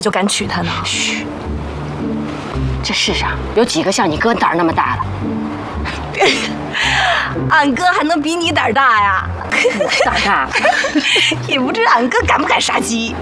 就敢娶她呢？ 嘘，这世上有几个像你哥胆儿那么大的？ 俺哥还能比你胆儿大呀？ 胆儿大？ 也不知俺哥敢不敢杀鸡。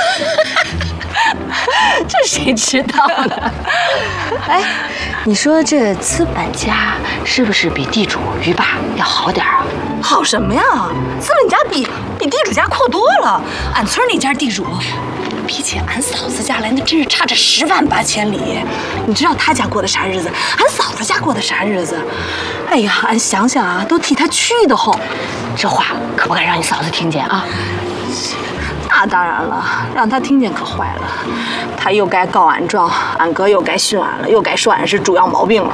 这谁知道呢？哎，你说这资本家是不是比地主鱼霸要好点啊？ 好什么呀？资本家比地主家阔多了。俺村里家地主，比起俺嫂子家来，那真是差着10万8千里。你知道他家过的啥日子？俺嫂子家过的啥日子？哎呀，俺想想啊，都替他气得慌。 这话可不敢让你嫂子听见啊！ 那当然了，让他听见可坏了。他又该告俺状，俺哥又该训俺了，又该说俺是主要毛病了。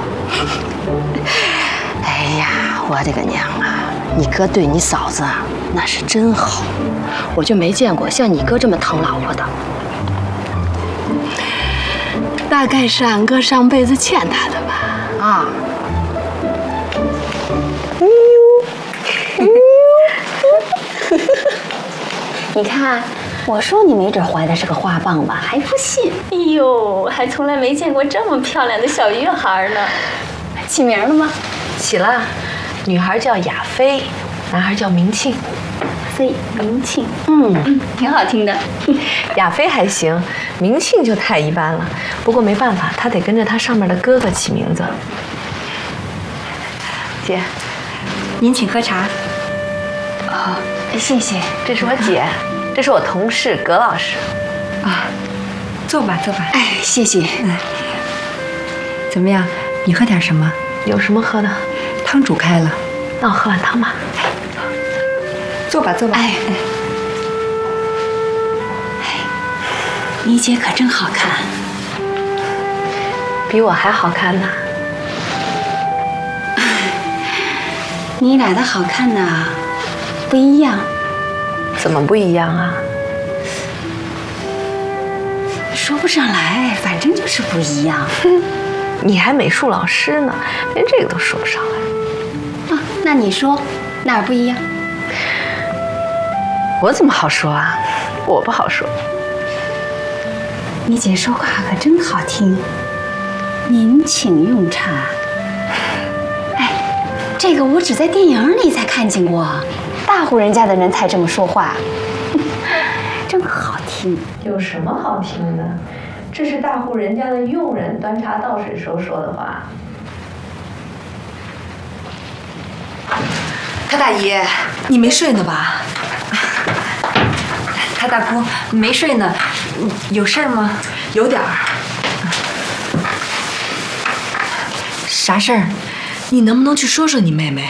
哎呀，我的个娘啊！你哥对你嫂子啊，那是真好，我就没见过像你哥这么疼老婆的。 大概是俺哥上辈子欠他的吧？ 啊。你看，我说你没准怀的是个花棒吧，还不信。 哎呦，还从来没见过这么漂亮的小玉孩呢。起名了吗？ 起了，女孩叫雅菲，男孩叫明庆。 飞明庆，挺好听的。 雅菲还行，明庆就太一般了。不过没办法，他得跟着他上面的哥哥起名字。姐， 您请喝茶。 啊，谢谢。 这是我姐，这是我同事葛老师。 啊，坐吧，坐吧。 哎，谢谢。 怎么样？你喝点什么？ 有什么喝的？ 汤煮开了。 那我喝碗汤吧。 坐吧，坐吧。 哎，你姐可真好看， 比我还好看呢。 你俩的好看呢，不一样。 怎么不一样啊？ 说不上来，反正就是不一样。 你还美术老师呢，连这个都说不上来。 啊，那你说哪儿不一样？ 我怎么好说啊？我不好说。 你姐说话可真好听。您请用茶。哎，这个我只在电影里才看见过，大户人家的人才这么说话，真好听。 有什么好听的？这是大户人家的佣人端茶倒水时候说的话。 他大姨，你没睡呢吧？他大姑没睡呢，有事儿吗？ 有点儿。 啥事儿？ 你能不能去说说你妹妹？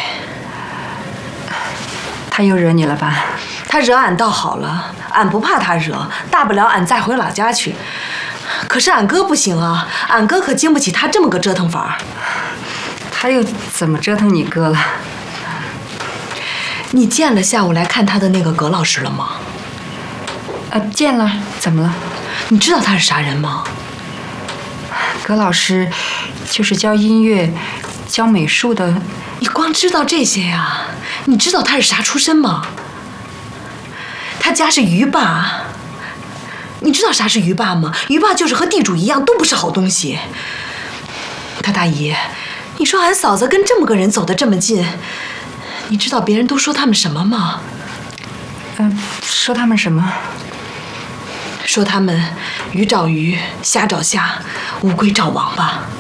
她又惹你了吧？ 她惹俺倒好了，俺不怕她惹，大不了俺再回老家去。可是俺哥不行啊，俺哥可经不起她这么个折腾法。 他又怎么折腾你哥了？ 你见了下午来看他的那个葛老师了吗？ 见了，怎么了？ 你知道他是啥人吗？ 葛老师就是教音乐、教美术的。 你光知道这些呀？你知道他是啥出身吗？他家是鱼霸。你知道啥是鱼霸吗？鱼霸就是和地主一样，都不是好东西。他大姨，你说俺嫂子跟这么个人走得这么近，你知道别人都说他们什么吗？ 说他们什么？ 说他们鱼找鱼，虾找虾，乌龟找王八。